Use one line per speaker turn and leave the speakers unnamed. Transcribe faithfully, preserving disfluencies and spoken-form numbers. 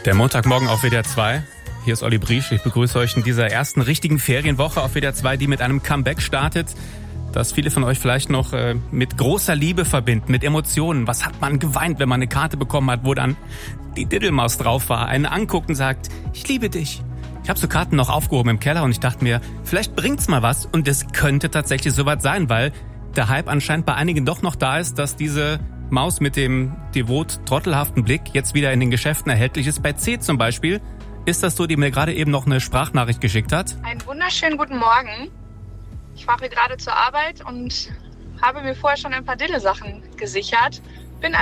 Der Montagmorgen auf W D R zwei. Hier ist Olli Briesch. Ich begrüße euch in dieser ersten richtigen Ferienwoche auf W D R zwei, die mit einem Comeback startet, das viele von euch vielleicht noch äh, mit großer Liebe verbinden, mit Emotionen. Was hat man geweint, wenn man eine Karte bekommen hat, wo dann die Diddelmaus drauf war, einen anguckt und sagt, ich liebe dich. Ich habe so Karten noch aufgehoben im Keller und ich dachte mir, vielleicht bringt's mal was und es könnte tatsächlich soweit sein, weil der Hype anscheinend bei einigen doch noch da ist, dass diese Maus mit dem devot trottelhaften Blick jetzt wieder in den Geschäften erhältlich ist. Bei C zum Beispiel ist das so, die mir gerade eben noch eine Sprachnachricht geschickt hat.
Einen wunderschönen guten Morgen. Ich fahre gerade zur Arbeit und habe mir vorher schon ein paar Dille-Sachen gesichert.